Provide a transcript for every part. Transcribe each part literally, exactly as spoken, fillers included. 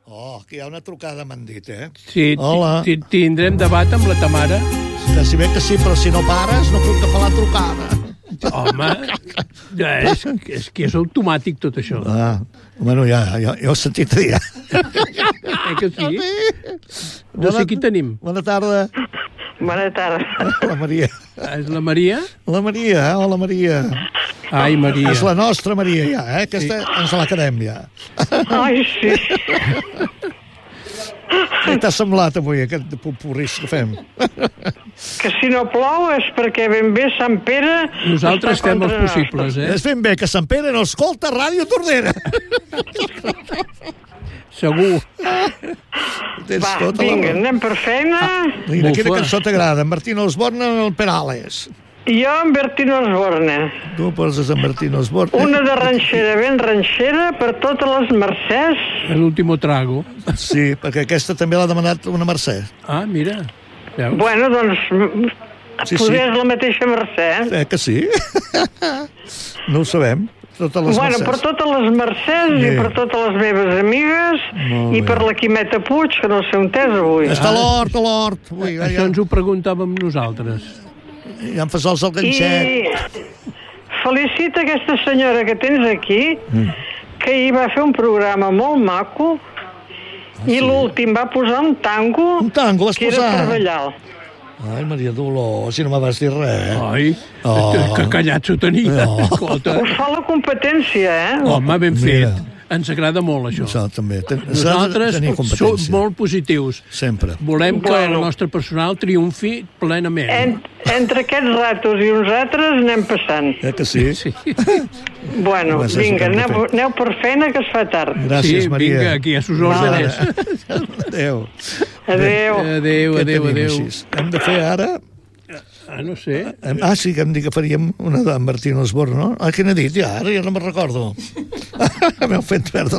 Oh, que hi ha una trucada, m'han dit, eh? Sí, Hola. tindrem debat amb la Tamara. Que si bé que sí, però si no pares no puc agafar la trucada. Home, és, és que és automàtic tot això. Ah, bueno, ja, ja, ja ho he sentit a dir. Eh que sí? No sé qui tenim. Bona tarda. Bona tarda. La Maria. És la Maria? La Maria, eh? Hola, Maria. Ai, Maria. És la nostra Maria, ja, eh? Aquesta sí. Ens la quedem, ja. Ai, sí. Què t'ha semblat avui, aquest popurris que fem? Que si no plou és perquè ben bé Sant Pere... Nosaltres fem els possibles, eh? És ben bé que Sant Pere no escolta Ràdio Tordera. Segur. Tens Va, tota vinga, la... anem per feina. Ah, mira, quina cançó t'agrada? En Martín Osborne o el Perales? Jo, en Bertín Osborne. Tu poses en Bertín Osborne. Una de ranxera, ben ranxera, per totes les mercès. L'último trago. Sí, perquè aquesta també l'ha demanat una Mercè. Ah, mira. Veus? Bueno, doncs, sí, poder sí. és la mateixa Mercè. Eh que sí? No ho sabem. Totes les bueno, mercès. per totes les mercès sí. I per totes les meves amigues i per la Quimeta Puig, que no sé on és avui. Està a l'hort, a l'hort. Ui, ja, ja. Això ens ho preguntàvem nosaltres. Ja em fas els al ganxet. I felicita aquesta senyora que tens aquí, mm. que ahir va fer un programa molt maco ah, i sí. L'últim va posar un tango, un tango vas que posar? Era per ballar. Ai, Maria Dolors, si no me vas dir res. Ai, oh. que callat s'ho tenia. Oh. Us fa la competència, eh? Home, ben fet. Mira. Ens agrada molt, això. Això també. Ten Nosaltres som molt positius. Sempre. Volem que bueno. El nostre personal triomfi plenament. En, entre aquests ratos i uns altres anem passant. Eh que sí? Sí. Bueno, no vinga, aneu, aneu per feina, que es fa tard. Gràcies, sí, Maria. Vinga, aquí a sus ordres. Adéu. Adéu. Adéu, adéu, adéu. Hem de fer ara... Ah, no sé. Ah, sí, que em dit que faríem una de Martín Osborne, no? Ah, què n'he dit? Ja, ara ja no me'n recordo. M'heu fet perdre.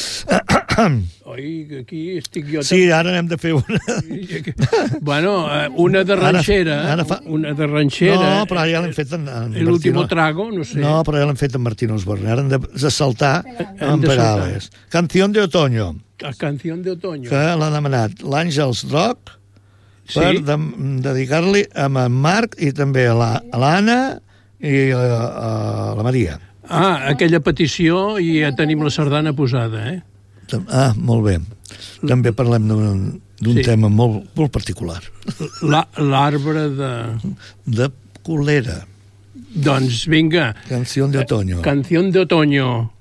Oi, aquí estic jo... Sí, ara n'hem de fer una. Bueno, una de ranxera. Ara, ara fa... Una de ranxera. No, però ja l'hem fet en, en L'último trago, no sé. No, però ja l'hem fet en Martín Osborne. Ara hem de, de saltar en Perales. Canción de Otoño. La Canción de Otoño. Que l'ha demanat l'Àngels Droc, per sí. de, dedicar-li a en Marc i també a l'Anna i a, a la Maria. Ah, aquella petició i ja tenim la sardana posada, eh? Ah, molt bé. També parlem d'un sí. tema molt, molt particular. L'arbre de... De Colera. Doncs vinga. Canción de Otoño. Canción de Otoño.